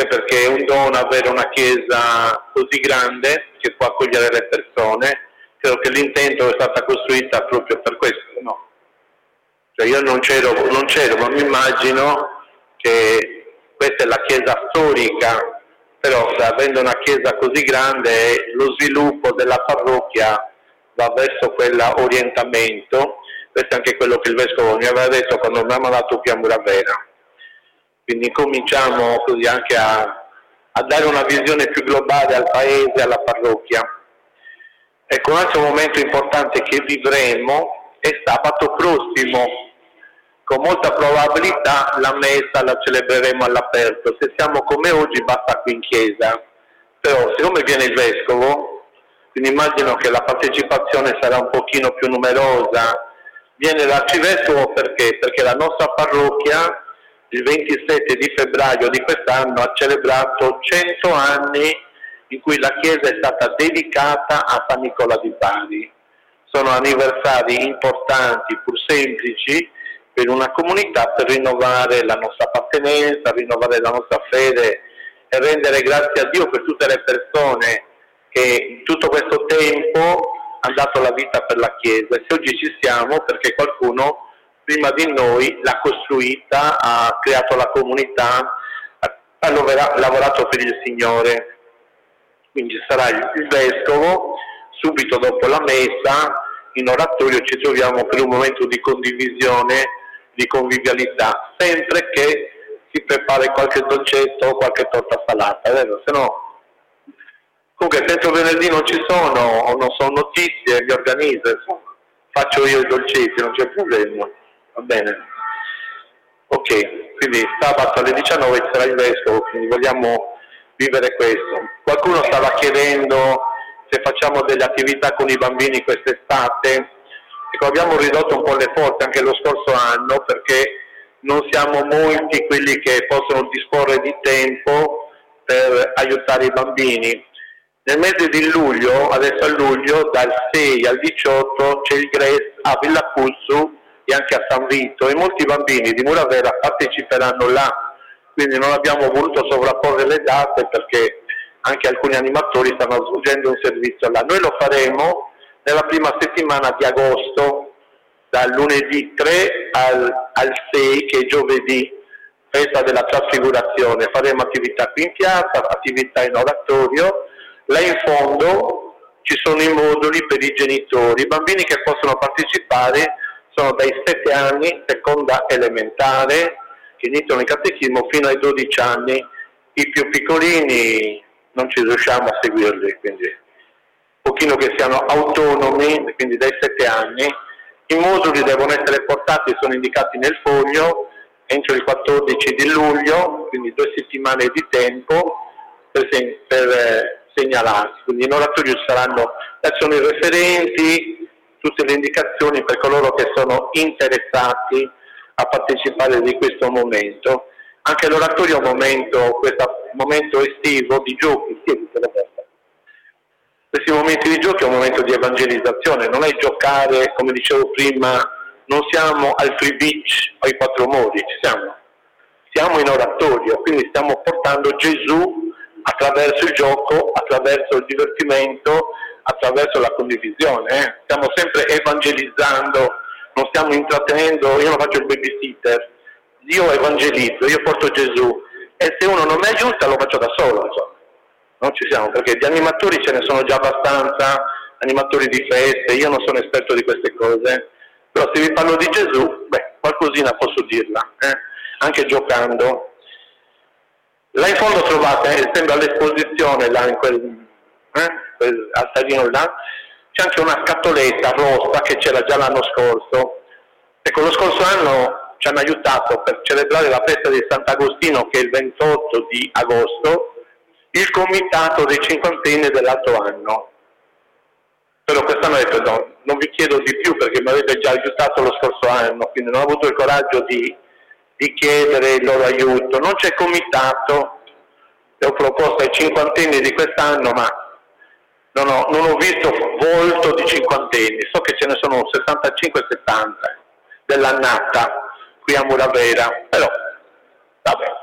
anche perché è un dono avere una chiesa così grande che può accogliere le persone. Credo che l'intento è stata costruita proprio per questo, no? Cioè io non c'ero, ma mi immagino che questa è la chiesa storica, però avendo una chiesa così grande lo sviluppo della parrocchia va verso quell'orientamento. Questo è anche quello che il Vescovo mi aveva detto quando mi ha mandato qui a Muravera. Quindi cominciamo così anche a dare una visione più globale al paese, alla parrocchia. Ecco, un altro momento importante che vivremo è sabato prossimo. Con molta probabilità la messa la celebreremo all'aperto. Se siamo come oggi basta qui in chiesa. Però siccome viene il Vescovo, quindi immagino che la partecipazione sarà un pochino più numerosa. Viene l'Arcivescovo perché? Perché la nostra parrocchia il 27 di febbraio di quest'anno ha celebrato 100 anni in cui la chiesa è stata dedicata a San Nicola di Bari. Sono anniversari importanti, pur semplici, per una comunità, per rinnovare la nostra appartenenza, rinnovare la nostra fede e rendere grazie a Dio per tutte le persone che in tutto questo tempo hanno dato la vita per la Chiesa. E se oggi ci siamo perché qualcuno prima di noi l'ha costruita, ha creato la comunità, ha lavorato per il Signore. Quindi sarà il Vescovo, subito dopo la messa, in oratorio ci troviamo per un momento di condivisione, di convivialità, sempre che si prepari qualche dolcetto o qualche torta salata, vero? Se no, comunque penso venerdì non ci sono o non sono notizie, mi organizzo, insomma, faccio io i dolcetti, non c'è problema, va bene? Ok, quindi sabato alle 19 ci sarà il Vescovo, quindi vogliamo vivere questo. Qualcuno stava chiedendo se facciamo delle attività con i bambini quest'estate. Ecco, abbiamo ridotto un po' le forze anche lo scorso anno perché non siamo molti quelli che possono disporre di tempo per aiutare i bambini. Nel mese di luglio, adesso a luglio, dal 6 al 18 c'è il GRES a Villa Pulsu e anche a San Vito e molti bambini di Muravera parteciperanno là, quindi non abbiamo voluto sovrapporre le date perché anche alcuni animatori stanno svolgendo un servizio là. Noi lo faremo nella prima settimana di agosto, dal lunedì 3 al 6, che è giovedì, festa della trasfigurazione. Faremo attività qui in piazza, attività in oratorio. Là in fondo ci sono i moduli per i genitori. I bambini che possono partecipare sono dai 7 anni, seconda elementare, che iniziano il catechismo, fino ai 12 anni. I più piccolini non ci riusciamo a seguirli, quindi un pochino che siano autonomi, quindi dai 7 anni. I moduli devono essere portati, sono indicati nel foglio, entro il 14 di luglio, quindi 2 settimane di tempo per segnalarsi. Quindi in oratorio ci saranno i referenti, tutte le indicazioni per coloro che sono interessati a partecipare di questo momento. Anche l'oratorio è questo momento estivo di giochi, questi momenti di giochi è un momento di evangelizzazione, non è giocare, come dicevo prima, non siamo al free beach o ai 4 modi, siamo in oratorio, quindi stiamo portando Gesù attraverso il gioco, attraverso il divertimento, attraverso la condivisione. Stiamo sempre evangelizzando, non stiamo intrattenendo, io non faccio il babysitter, io evangelizzo, io porto Gesù e se uno non mi aiuta lo faccio da solo, insomma. Non ci siamo, perché di animatori ce ne sono già abbastanza, animatori di feste, io non sono esperto di queste cose, però se vi parlo di Gesù, qualcosina posso dirla, anche giocando. Là in fondo trovate, sembra l'esposizione, là in quel altarino là, c'è anche una scatoletta rossa che c'era già l'anno scorso. Ecco, lo scorso anno ci hanno aiutato per celebrare la festa di Sant'Agostino, che è il 28 di agosto, il comitato dei cinquantenni dell'altro anno. Però quest'anno ho detto no, non vi chiedo di più perché mi avete già aiutato lo scorso anno, quindi non ho avuto il coraggio di chiedere il loro aiuto. Non c'è comitato, le ho proposto ai cinquantenni di quest'anno, ma non ho visto volto di cinquantenni, so che ce ne sono 65-70 dell'annata qui a Muravera, però vabbè.